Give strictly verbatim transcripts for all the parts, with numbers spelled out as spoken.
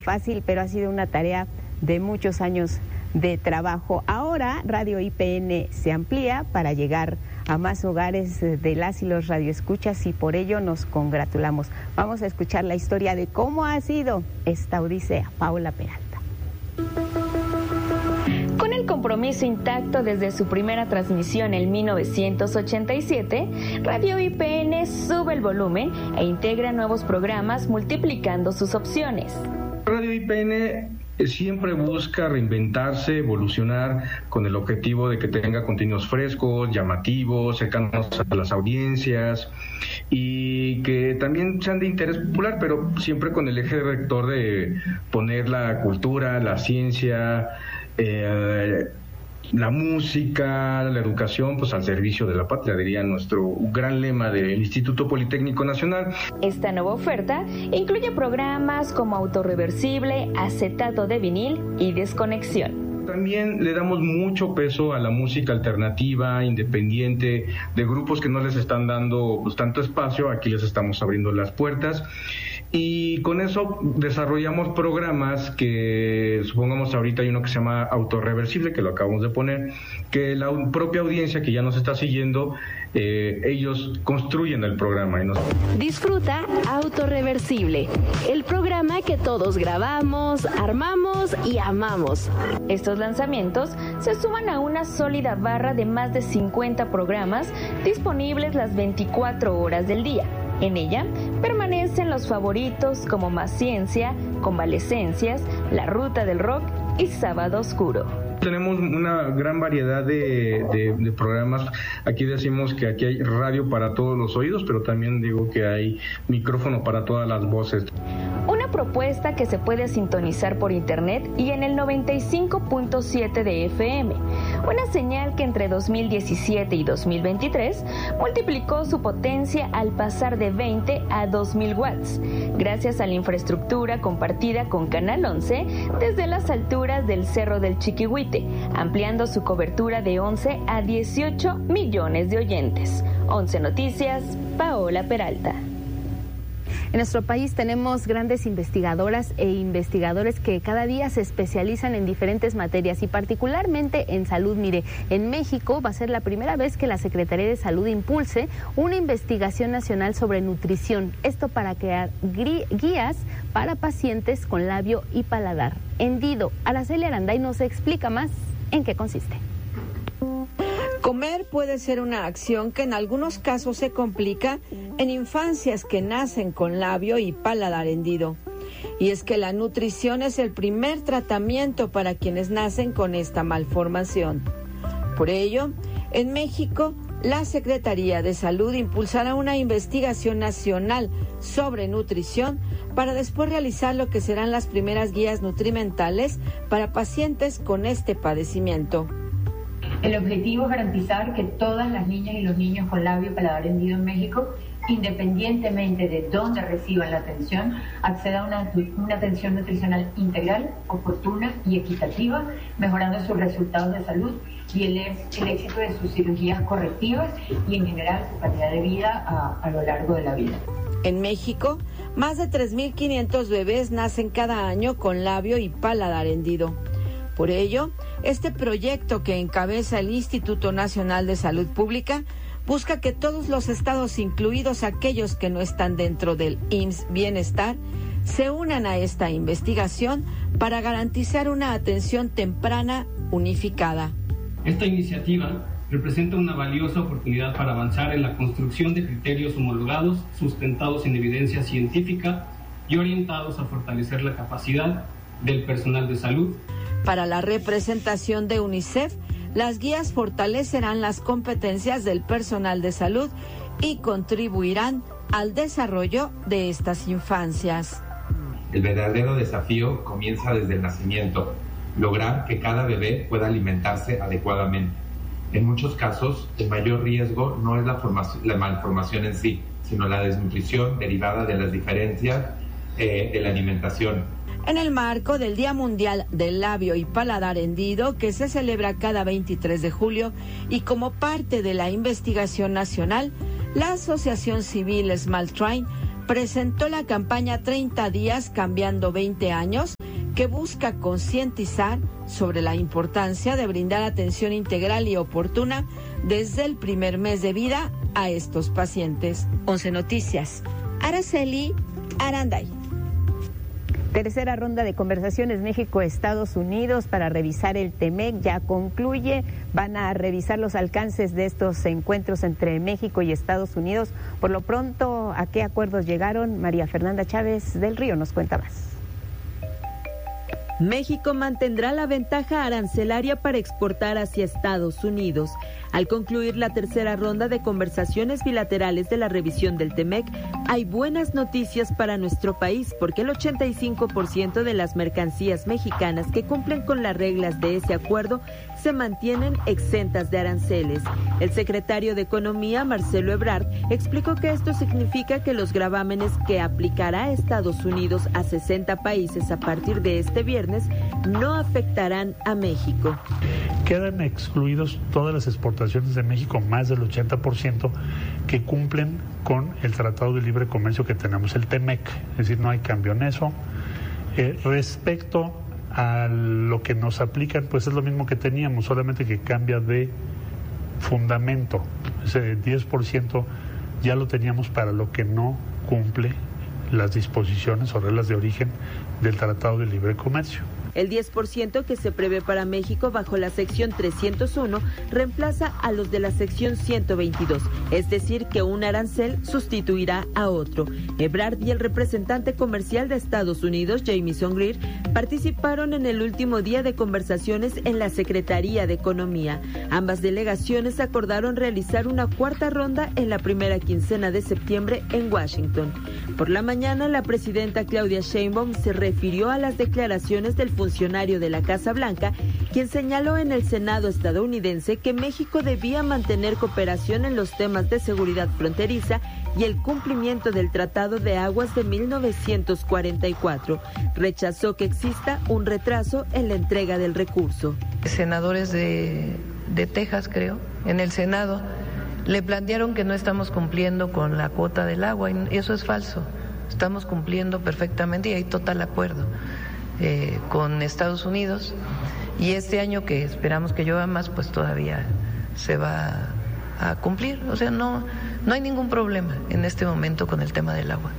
fácil, pero ha sido una tarea de muchos años de trabajo. Ahora Radio I P N se amplía para llegar a más hogares de las y los radioescuchas y por ello nos congratulamos. Vamos a escuchar la historia de cómo ha sido esta odisea. Paola Peralta. Con el compromiso intacto desde su primera transmisión en mil novecientos ochenta y siete, Radio I P N sube el volumen e integra nuevos programas multiplicando sus opciones. Radio I P N siempre busca reinventarse, evolucionar con el objetivo de que tenga contenidos frescos, llamativos, cercanos a las audiencias y que también sean de interés popular, pero siempre con el eje rector de poner la cultura, la ciencia, eh, la música, la educación, pues al servicio de la patria, diría nuestro gran lema del Instituto Politécnico Nacional. Esta nueva oferta incluye programas como Autorreversible, Acetato de Vinil y Desconexión. También le damos mucho peso a la música alternativa, independiente, de grupos que no les están dando pues, tanto espacio. Aquí les estamos abriendo las puertas. Y con eso desarrollamos programas que, supongamos ahorita hay uno que se llama Autorreversible, que lo acabamos de poner, que la propia audiencia que ya nos está siguiendo, eh, ellos construyen el programa. Y nos... Disfruta Autorreversible, el programa que todos grabamos, armamos y amamos. Estos lanzamientos se suman a una sólida barra de más de cincuenta programas disponibles las veinticuatro horas del día. En ella permanecen los favoritos como Más Ciencia, Convalescencias, La Ruta del Rock y Sábado Oscuro. Tenemos una gran variedad de, de, de programas. Aquí decimos que aquí hay radio para todos los oídos, pero también digo que hay micrófono para todas las voces. Una propuesta que se puede sintonizar por internet y en el noventa y cinco punto siete de F M. Una señal que entre dos mil diecisiete y dos mil veintitrés multiplicó su potencia al pasar de veinte a dos mil watts, gracias a la infraestructura compartida con Canal once desde las alturas del Cerro del Chiquihuite, ampliando su cobertura de once a dieciocho millones de oyentes. once Noticias, Paola Peralta. En nuestro país tenemos grandes investigadoras e investigadores que cada día se especializan en diferentes materias y particularmente en salud. Mire, en México va a ser la primera vez que la Secretaría de Salud impulse una investigación nacional sobre nutrición. Esto para crear guías para pacientes con labio y paladar hendido. Araceli Aranday nos explica más en qué consiste. Comer puede ser una acción que en algunos casos se complica en infancias que nacen con labio y paladar hendido. Y es que la nutrición es el primer tratamiento para quienes nacen con esta malformación. Por ello, en México, la Secretaría de Salud impulsará una investigación nacional sobre nutrición para después realizar lo que serán las primeras guías nutrimentales para pacientes con este padecimiento. El objetivo es garantizar que todas las niñas y los niños con labio y paladar hendido en México, independientemente de dónde reciban la atención, accedan a una, una atención nutricional integral, oportuna y equitativa, mejorando sus resultados de salud y el, el éxito de sus cirugías correctivas y en general su calidad de vida a, a lo largo de la vida. En México, más de tres mil quinientos bebés nacen cada año con labio y paladar hendido. Por ello, este proyecto que encabeza el Instituto Nacional de Salud Pública busca que todos los estados, incluidos aquellos que no están dentro del I M S S Bienestar, se unan a esta investigación para garantizar una atención temprana unificada. Esta iniciativa representa una valiosa oportunidad para avanzar en la construcción de criterios homologados, sustentados en evidencia científica y orientados a fortalecer la capacidad del personal de salud. Para la representación de UNICEF, las guías fortalecerán las competencias del personal de salud y contribuirán al desarrollo de estas infancias. El verdadero desafío comienza desde el nacimiento, lograr que cada bebé pueda alimentarse adecuadamente. En muchos casos, el mayor riesgo no es la, formación, la malformación en sí, sino la desnutrición derivada de las diferencias eh, de la alimentación. En el marco del Día Mundial del Labio y Paladar Hendido, que se celebra cada veintitrés de julio, y como parte de la investigación nacional, la Asociación Civil Small Train presentó la campaña treinta días cambiando veinte años, que busca concientizar sobre la importancia de brindar atención integral y oportuna desde el primer mes de vida a estos pacientes. Once Noticias, Araceli Aranday. Tercera ronda de conversaciones México-Estados Unidos para revisar el TEMEC ya concluye. Van a revisar los alcances de estos encuentros entre México y Estados Unidos. Por lo pronto, ¿a qué acuerdos llegaron? María Fernanda Chávez del Río nos cuenta más. México mantendrá la ventaja arancelaria para exportar hacia Estados Unidos. Al concluir la tercera ronda de conversaciones bilaterales de la revisión del TEMEC, hay buenas noticias para nuestro país porque el ochenta y cinco por ciento de las mercancías mexicanas que cumplen con las reglas de ese acuerdo se mantienen exentas de aranceles. El secretario de Economía, Marcelo Ebrard, explicó que esto significa que los gravámenes que aplicará Estados Unidos a sesenta países a partir de este viernes no afectarán a México. Quedan excluidos todas las exportaciones de México, más del ochenta por ciento, que cumplen con el Tratado de Libre Comercio que tenemos, el TEMEC. Es decir, no hay cambio en eso. Eh, respecto a lo que nos aplican, pues es lo mismo que teníamos, solamente que cambia de fundamento. Ese diez por ciento ya lo teníamos para lo que no cumple las disposiciones o reglas de origen del Tratado de Libre Comercio. El diez por ciento que se prevé para México bajo la sección trescientos uno reemplaza a los de la sección ciento veintidós, es decir, que un arancel sustituirá a otro. Ebrard y el representante comercial de Estados Unidos, Jamieson Greer, participaron en el último día de conversaciones en la Secretaría de Economía. Ambas delegaciones acordaron realizar una cuarta ronda en la primera quincena de septiembre en Washington. Por la mañana, la presidenta Claudia Sheinbaum se refirió a las declaraciones del funcionario de la Casa Blanca, quien señaló en el Senado estadounidense que México debía mantener cooperación en los temas de seguridad fronteriza y el cumplimiento del Tratado de Aguas de mil novecientos cuarenta y cuatro. Rechazó que exista un retraso en la entrega del recurso. Senadores de, de Texas, creo, en el Senado, le plantearon que no estamos cumpliendo con la cuota del agua, y eso es falso. Estamos cumpliendo perfectamente y hay total acuerdo eh, con Estados Unidos. Y este año, que esperamos que llueva más, pues todavía se va a cumplir. O sea, no, no hay ningún problema en este momento con el tema del agua.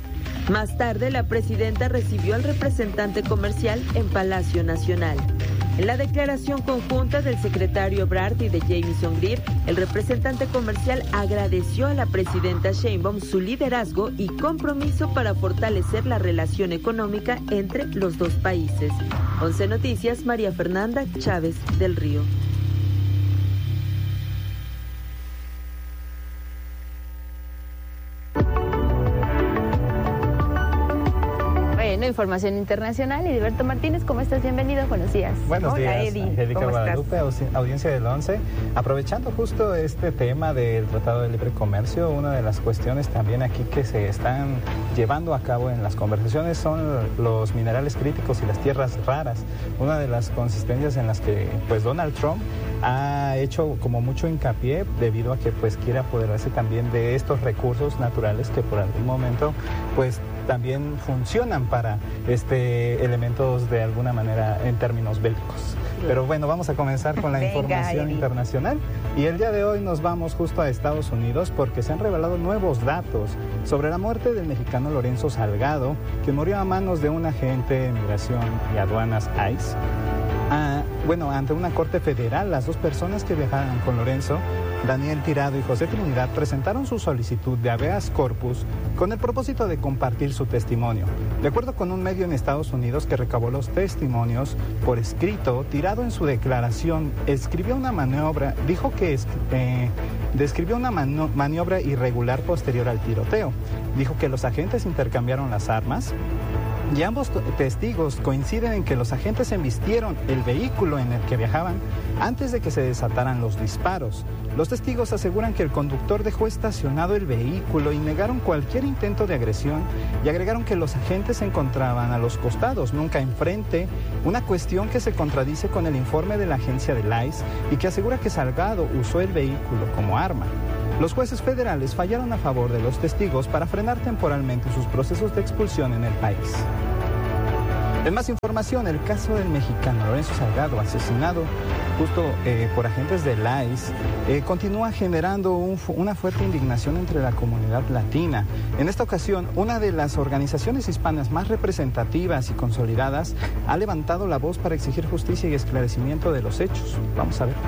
Más tarde, la presidenta recibió al representante comercial en Palacio Nacional. En la declaración conjunta del secretario Ebrard y de Jamieson Greer, el representante comercial agradeció a la presidenta Sheinbaum su liderazgo y compromiso para fortalecer la relación económica entre los dos países. Once Noticias, María Fernanda Chávez del Río. Información internacional. Heriberto Martínez, ¿cómo estás? Bienvenido, buenos días. Buenos Hola, días, Eddie. Angélica Guadalupe, audiencia del once. Aprovechando justo este tema del Tratado de Libre Comercio, una de las cuestiones también aquí que se están llevando a cabo en las conversaciones son los minerales críticos y las tierras raras. Una de las consistencias en las que pues Donald Trump ha hecho como mucho hincapié debido a que pues quiere apoderarse también de estos recursos naturales que por algún momento pues también funcionan para este elementos de alguna manera en términos bélicos. Pero bueno, vamos a comenzar con la Venga, información Eddie. internacional. Y el día de hoy nos vamos justo a Estados Unidos porque se han revelado nuevos datos sobre la muerte del mexicano Lorenzo Salgado, que murió a manos de un agente de migración y aduanas ICE. Ah, bueno, ante una corte federal, las dos personas que viajaban con Lorenzo, Daniel Tirado y José Trinidad, presentaron su solicitud de habeas corpus con el propósito de compartir su testimonio. De acuerdo con un medio en Estados Unidos que recabó los testimonios por escrito, Tirado en su declaración escribió una maniobra, dijo que eh, describió una mano, maniobra irregular posterior al tiroteo. Dijo que los agentes intercambiaron las armas. Y ambos testigos coinciden en que los agentes embistieron el vehículo en el que viajaban antes de que se desataran los disparos. Los testigos aseguran que el conductor dejó estacionado el vehículo y negaron cualquier intento de agresión y agregaron que los agentes se encontraban a los costados, nunca enfrente, una cuestión que se contradice con el informe de la agencia del ICE y que asegura que Salgado usó el vehículo como arma. Los jueces federales fallaron a favor de los testigos para frenar temporalmente sus procesos de expulsión en el país. En más información, el caso del mexicano Lorenzo Salgado, asesinado justo eh, por agentes del I C E, eh, continúa generando un, una fuerte indignación entre la comunidad latina. En esta ocasión, una de las organizaciones hispanas más representativas y consolidadas ha levantado la voz para exigir justicia y esclarecimiento de los hechos. Vamos a ver.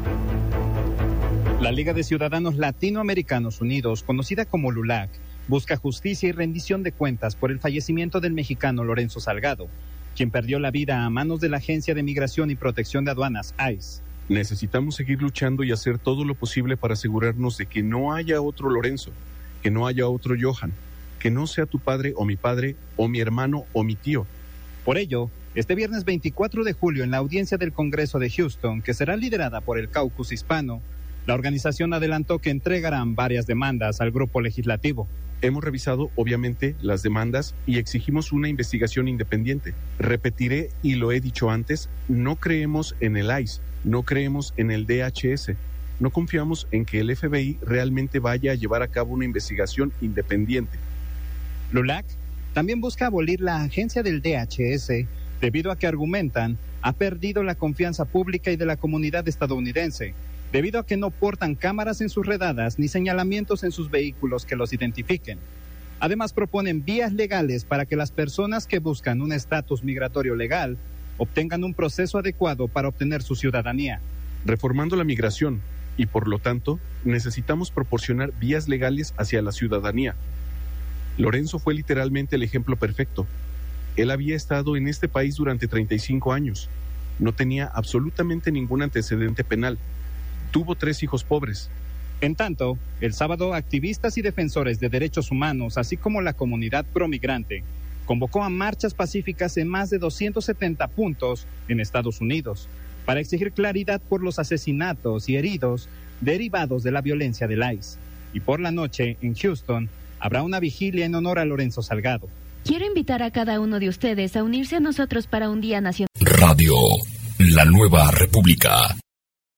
La Liga de Ciudadanos Latinoamericanos Unidos, conocida como LULAC, busca justicia y rendición de cuentas por el fallecimiento del mexicano Lorenzo Salgado, quien perdió la vida a manos de la Agencia de Migración y Protección de Aduanas, I C E. Necesitamos seguir luchando y hacer todo lo posible para asegurarnos de que no haya otro Lorenzo, que no haya otro Johan, que no sea tu padre o mi padre o mi hermano o mi tío. Por ello, este viernes veinticuatro de julio, en la audiencia del Congreso de Houston, que será liderada por el Caucus Hispano, la organización adelantó que entregarán varias demandas al grupo legislativo. Hemos revisado, obviamente, las demandas y exigimos una investigación independiente. Repetiré, y lo he dicho antes, no creemos en el I C E, no creemos en el D H S. No confiamos en que el F B I realmente vaya a llevar a cabo una investigación independiente. LULAC también busca abolir la agencia del D H S debido a que argumentan ha perdido la confianza pública y de la comunidad estadounidense, debido a que no portan cámaras en sus redadas ni señalamientos en sus vehículos que los identifiquen. Además, proponen vías legales para que las personas que buscan un estatus migratorio legal obtengan un proceso adecuado para obtener su ciudadanía. Reformando la migración, y por lo tanto, necesitamos proporcionar vías legales hacia la ciudadanía. Lorenzo fue literalmente el ejemplo perfecto. Él había estado en este país durante treinta y cinco años. No tenía absolutamente ningún antecedente penal. Tuvo tres hijos pobres. En tanto, el sábado, activistas y defensores de derechos humanos, así como la comunidad promigrante, convocó a marchas pacíficas en más de doscientos setenta puntos en Estados Unidos para exigir claridad por los asesinatos y heridos derivados de la violencia del I C E. Y por la noche, en Houston, habrá una vigilia en honor a Lorenzo Salgado. Quiero invitar a cada uno de ustedes a unirse a nosotros para un día nacional. Radio La Nueva República.